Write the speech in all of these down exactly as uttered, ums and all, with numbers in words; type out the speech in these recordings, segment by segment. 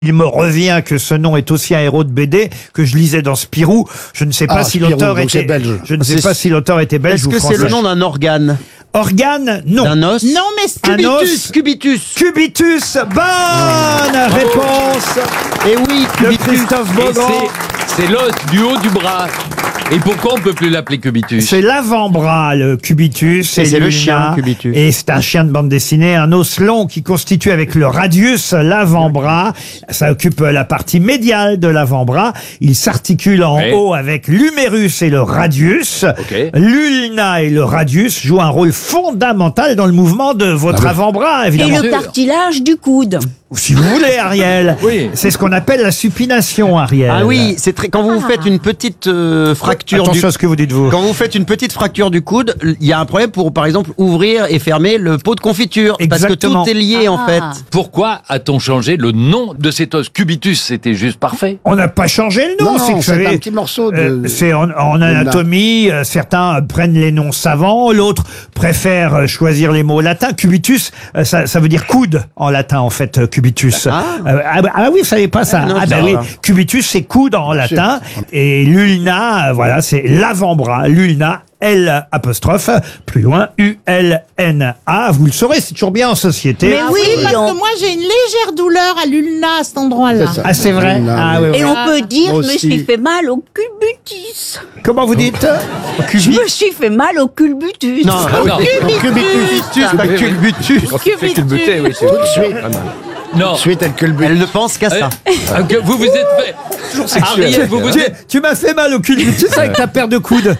Il me revient que ce nom est aussi un héros de B D que je lisais dans Spirou. Je ne sais pas Ah, si Spirou, l'auteur donc était c'est belge. Je ne sais C'est- pas si l'auteur était belge Est-ce ou que français. c'est le nom d'un organe? Organe, non. D'un os? Non, mais Un os. Cubitus. Cubitus. Cubitus, bonne réponse Eh oui, de Cubitus. Christophe Et Beaugrand. c'est- c'est l'os du haut du bras. Et pourquoi on peut plus l'appeler cubitus? C'est l'avant-bras, le cubitus. Et c'est le l'ulna. chien, Cubitus. Et c'est un chien de bande dessinée, un os long qui constitue avec le radius l'avant-bras. Ça occupe la partie médiale de l'avant-bras. Il s'articule en Oui. haut avec l'humérus et le radius. Ok. L'ulna et le radius jouent un rôle fondamental dans le mouvement de votre avant-bras, Et évidemment. le cartilage du coude. Si vous voulez, Ariel. Oui. C'est ce qu'on appelle la supination, Ariel. Ah oui, c'est très. Quand vous vous faites une petite euh, fracture Attention du. à ce que vous dites, vous. Quand vous faites une petite fracture du coude, il y a un problème pour, par exemple, ouvrir et fermer le pot de confiture. Exactement. Parce que tout est lié, en Ah. fait. Pourquoi a-t-on changé le nom de cet os? Cubitus, c'était juste parfait. On n'a pas changé le nom. Non, c'est que non, vous c'est savez, un petit morceau de... Euh, c'est en, en anatomie, euh, certains prennent les noms savants, l'autre préfère euh, choisir les mots latins. Cubitus, euh, ça, ça veut dire coude en latin en fait, euh, cubitus. Ah. Euh, ah, bah, ah oui, vous savez pas ça. Ah non, Ah je bah savais oui, pas. cubitus c'est coude en latin et l'ulna, euh, voilà, c'est l'avant-bras. L'ulna, L apostrophe, plus loin U L N A. Vous le saurez, c'est toujours bien en société. Mais Ah oui, oui, parce on- que moi j'ai une légère douleur à l'ulna à cet endroit-là. C'est ça. Ah c'est vrai. L'ulna, Ah, oui. oui, Et oui. on peut dire, Moi je me aussi. suis fait mal au culbutus. Comment vous dites? Je me suis fait mal au culbutus. Non, Non, Cubitus, pas culbutus. Cubitus. oui, c'est Tout de suite, Non, suite, elle culbute. Elle ne pense qu'à ça. Ah, que vous vous êtes fait. Ariel, vous vous Tu, êtes. tu m'as fait mal au culbutus avec ta paire de coudes.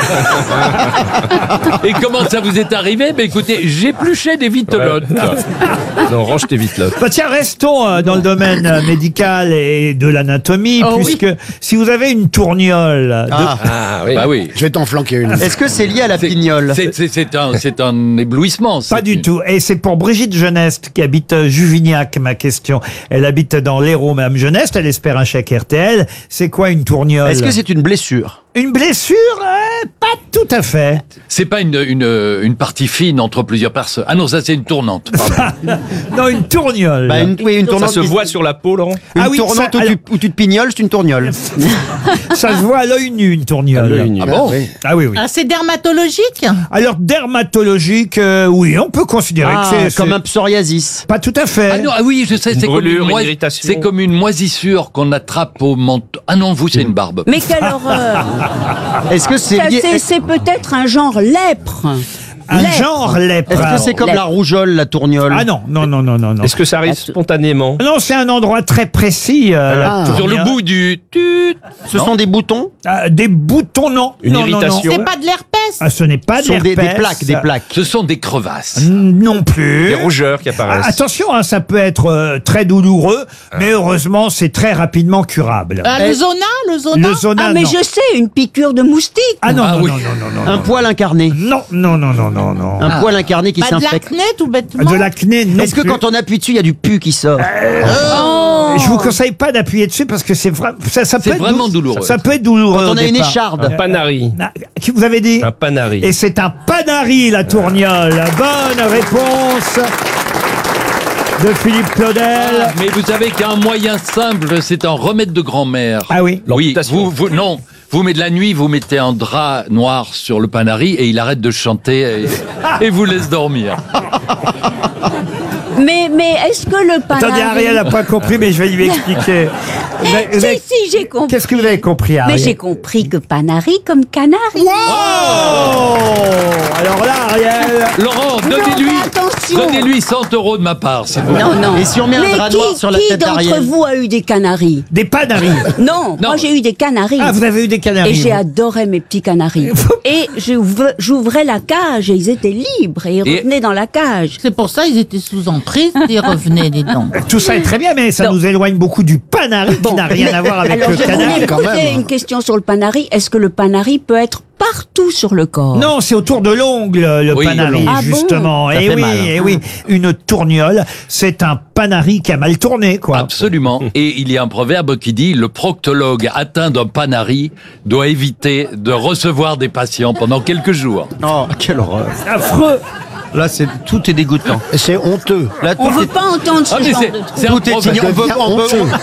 Et comment ça vous est arrivé? Ben écoutez, j'épluchais des vitelottes. Non, range tes vite là. Bah tiens, restons euh, dans le domaine euh, médical et de l'anatomie, Oh, puisque si vous avez une tourniole, de- Ah. Ah oui. Bah oui. Je vais t'en flanquer une. Est-ce que c'est lié à la C'est- pignole? c'est- c'est- C'est un, c'est un éblouissement. pas c'est du une- tout. Et c'est pour Brigitte Geneste qui habite euh, Juvignac, ma question. Elle habite dans l'Hérault, Mme Geneste, elle espère un chèque R T L. C'est quoi une tourniole? Est-ce que c'est une blessure? Une blessure? Euh, pas tout à fait. C'est pas une, une, une partie fine entre plusieurs personnes. Ah non, ça c'est une tournante. Pardon. Non, une tourniole. Bah, une, oui, une Ça tournante. se voit sur la peau, Laurent? Une Ah oui, tournante ça- où, tu, où tu te pignoles, c'est une tourniole. Ça se voit à l'œil nu, une tourniole. À l'œil nu. Ah bon? Oui. Ah oui, oui. Ah, c'est dermatologique. Alors, dermatologique, euh, oui, on peut considérer Ah, que c'est... comme c'est- un psoriasis. Pas tout à fait. Ah non, ah oui, je sais, Une c'est comme, brûlure, une une moi- irritation. c'est comme une moisissure qu'on attrape au menton. Ah non, vous, c'est une barbe. Mais quelle horreur. Est-ce que c'est Ça, lié... c'est- C'est peut-être un genre lèpre. Un Lèpre. genre lèpre. Est-ce que c'est comme Lèpre. la rougeole, la tourniole? Ah non, non, non, non, non, non. Est-ce que ça arrive spontanément? Non, c'est un endroit très précis. euh, la Ah. Sur le tourniole. bout du... tut. Ce sont des boutons? Ah, des boutons, non. Une non, non, non. irritation. C'est pas de l'herpès. Ah, ce n'est pas Ce de sont des, des l'herpès. plaques, des plaques. Ce sont des crevasses. Non plus. Des rougeurs qui Ah, apparaissent. attention, hein, ça peut être euh, très douloureux, mais heureusement, c'est très rapidement curable. Ah, le zona, le zona. Le zona, Ah, mais non. je sais, une piqûre de moustique. Ah non, Ah non, oui. non, non, non, non, Un non. poil incarné. Non, non, non, non, non, non. Un poil incarné qui Pas de s'infecte. l'acné, tout bêtement. De l'acné, non. Est-ce que plus. quand on appuie dessus, il y a du pu qui sort? Oh. Je vous conseille pas d'appuyer dessus parce que c'est vra... ça, ça peut C'est être vraiment dou- douloureux. Ça peut être douloureux. Quand on au a une départ. écharde. Un panari. Ah, qui vous avez dit? Un panari. Et c'est un panari, la tourniole. Bonne réponse de Philippe Claudel. Mais vous savez qu'un moyen simple, c'est un remède de grand-mère. Ah oui. Oui, L'amputation. vous, vous, non. Vous mettez de la nuit, vous mettez un drap noir sur le panari et il arrête de chanter et, et vous laisse dormir. Mais, mais est-ce que le panari... Attendez, Ariel n'a pas compris, mais je vais lui expliquer. Vous avez- vous Si, avez- si, j'ai compris. Qu'est-ce que vous avez compris, Mais Ariel? j'ai compris que panari comme canari. Oh alors là, Ariel... Laurent, Non, donnez-lui, mais attention. donnez-lui cent euros de ma part, s'il vous plaît. Non, non. Et si on met un Mais drap qui, noir sur la qui tête d'entre d'Ariel? vous a eu des canaris? Des panaris. Non, moi j'ai eu des canaris. Ah, vous avez eu des canaris. Et j'ai vous. adoré mes petits canaris. Et j'ouvre- j'ouvrais la cage et ils étaient libres et ils Et- revenaient dans la cage. C'est pour ça ils étaient sous emprise. Ils revenaient, dis donc. Tout ça est très bien, mais ça Non. nous éloigne beaucoup du panari qui n'a rien à voir avec Alors le je canari. voulais quand poser même. une question sur le panari. Est-ce que le panari peut être partout sur le corps? Non, c'est autour de l'ongle, le Oui, panari, l'ongle. Ah bon? justement. Ça Et fait oui, mal. et oui, une tourniole, c'est un panari qui a mal tourné, quoi. Absolument. Et il y a un proverbe qui dit le proctologue atteint d'un panari doit éviter de recevoir des patients pendant quelques jours. Oh, quelle horreur. Affreux. Là, c'est tout est dégoûtant. Et c'est honteux. Là, tout On veut est- pas entendre ce Ah, mais genre c'est de trucs. c'est un Tout est proverbe. ignorant. On peut- on peut- Honteux.